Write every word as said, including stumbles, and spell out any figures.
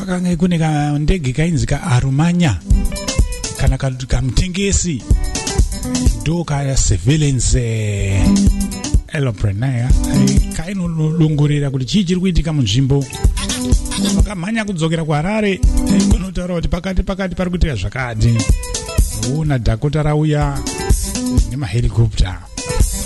pakanga kune ka ndege kainzi ka Arumanya kana kamutengesi ndoka surveillance aeroplane kainolongorera kuti chii chiri kuitika munzvimbo. Vakamhanya kudzokera kuHarare kunotaura kuti pakati pakati pari kuitika zvakati. Una Dakota rauya nemahelicopter.